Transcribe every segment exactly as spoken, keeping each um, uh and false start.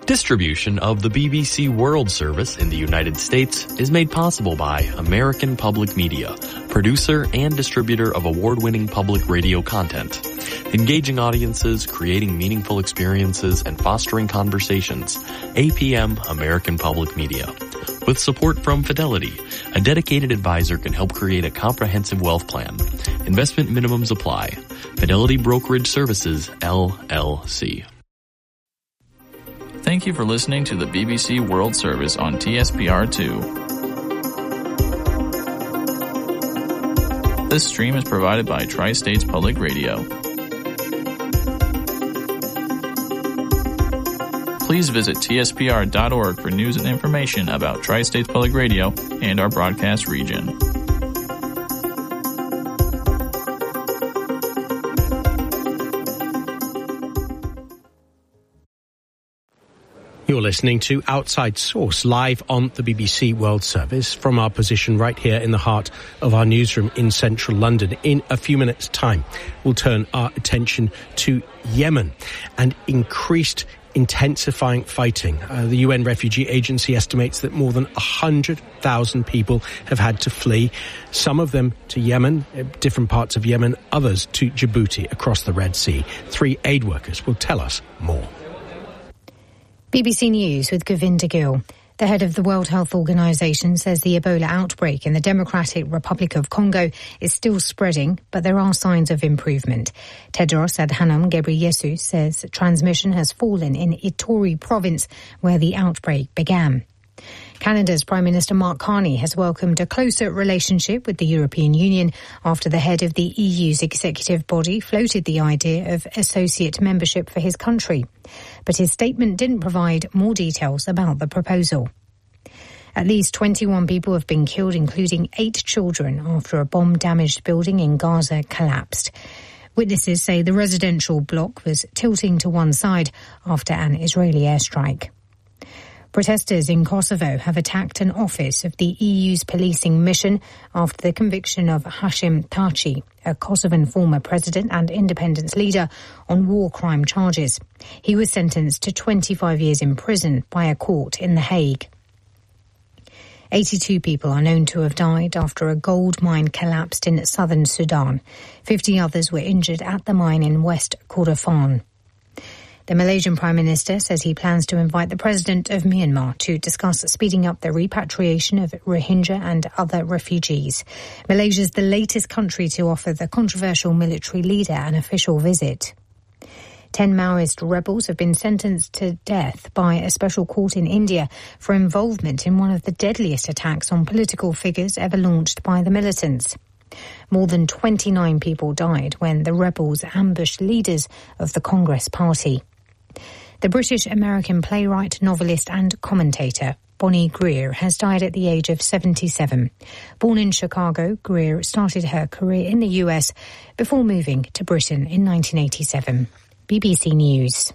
Distribution of the B B C World Service in the United States is made possible by American Public Media, producer and distributor of award-winning public radio content. Engaging audiences, creating meaningful experiences, and fostering conversations. A P M American Public Media. With support from Fidelity, a dedicated advisor can help create a comprehensive wealth plan. Investment minimums apply. Fidelity Brokerage Services, L L C. Thank you for listening to the B B C World Service on T S P R two. This stream is provided by Tri-States Public Radio. Please visit T S P R dot org for news and information about Tri-States Public Radio and our broadcast region. You're listening to Outside Source live on the B B C World Service from our position right here in the heart of our newsroom in central London. In a few minutes' time, we'll turn our attention to Yemen and increased intensifying fighting. Uh, the U N Refugee Agency estimates that more than one hundred thousand people have had to flee, some of them to Yemen, different parts of Yemen, others to Djibouti across the Red Sea. Three aid workers will tell us more. B B C News with Govinda Gill. The head of the World Health Organization says the Ebola outbreak in the Democratic Republic of Congo is still spreading, but there are signs of improvement. Tedros Adhanom Ghebreyesus says transmission has fallen in Ituri province, where the outbreak began. Canada's Prime Minister Mark Carney has welcomed a closer relationship with the European Union after the head of the E U's executive body floated the idea of associate membership for his country. But his statement didn't provide more details about the proposal. At least twenty-one people have been killed, including eight children, after a bomb-damaged building in Gaza collapsed. Witnesses say the residential block was tilting to one side after an Israeli airstrike. Protesters in Kosovo have attacked an office of the E U's policing mission after the conviction of Hashim Thaçi, a Kosovan former president and independence leader, on war crime charges. He was sentenced to twenty-five years in prison by a court in The Hague. eighty-two people are known to have died after a gold mine collapsed in southern Sudan. fifty others were injured at the mine in West Kordofan. The Malaysian Prime Minister says he plans to invite the President of Myanmar to discuss speeding up the repatriation of Rohingya and other refugees. Malaysia is the latest country to offer the controversial military leader an official visit. Ten Maoist rebels have been sentenced to death by a special court in India for involvement in one of the deadliest attacks on political figures ever launched by the militants. More than twenty-nine people died when the rebels ambushed leaders of the Congress Party. The British-American playwright, novelist and commentator Bonnie Greer has died at the age of seventy-seven. Born in Chicago, Greer started her career in the U S before moving to Britain in nineteen eighty-seven. B B C News.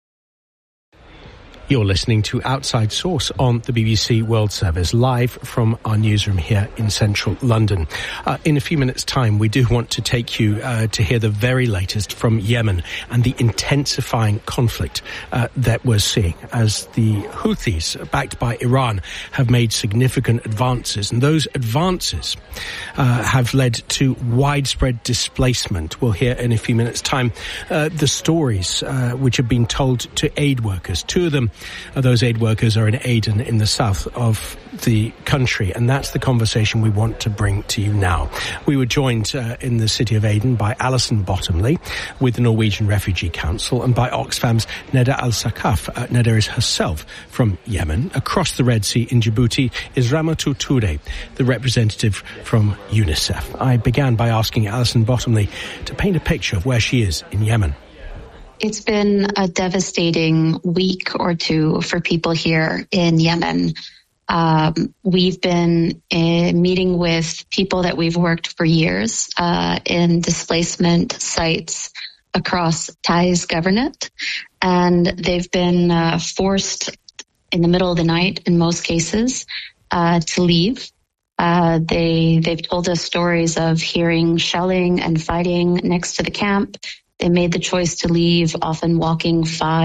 You're listening to Outside Source on the B B C World Service, live from our newsroom here in central London. Uh, in a few minutes' time, we do want to take you uh, to hear the very latest from Yemen and the intensifying conflict uh, that we're seeing as the Houthis, backed by Iran, have made significant advances. And those advances uh, have led to widespread displacement. We'll hear in a few minutes' time uh, the stories uh, which have been told to aid workers. Two of them Uh, those aid workers are in Aden in the south of the country, and that's the conversation we want to bring to you now. We were joined uh, in the city of Aden by Alison Bottomley with the Norwegian Refugee Council and by Oxfam's Neda Al-Sakaf. Uh, Neda is herself from Yemen. Across the Red Sea in Djibouti is Ramatu Toure, the representative from UNICEF. I began by asking Alison Bottomley to paint a picture of where she is in Yemen. It's been a devastating week or two for people here in Yemen. Um, we've been uh, meeting with people that we've worked for years uh, in displacement sites across Taiz Governorate, and they've been uh, forced in the middle of the night, in most cases, uh, to leave. Uh, they, they've told us stories of hearing shelling and fighting next to the camp. They made the choice to leave, often walking five